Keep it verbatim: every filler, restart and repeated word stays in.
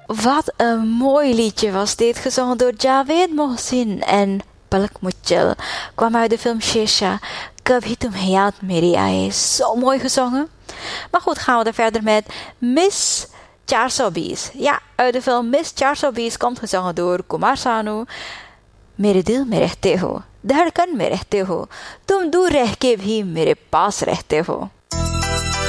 Wat een mooi liedje was dit, gezongen door Javed Mohsin en Palak Muchal. Kwam uit de film Shesha, Kabhi Tum Hayat Meri Aaye. Zo mooi gezongen. Maar goed, gaan we er verder met Miss Charsobis. Ja, uit de film Miss Charsobis komt gezongen door Kumar Sanu. Mere dil mein rehte ho, धड़कन में रहते हो, तुम दूर रह के भी मेरे पास रहते हो.